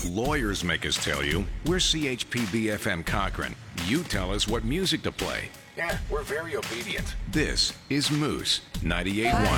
lawyers make us tell you. We're CHPB FM Cochrane. You tell us what music to play. Yeah, we're very obedient. This is Moose 98.1.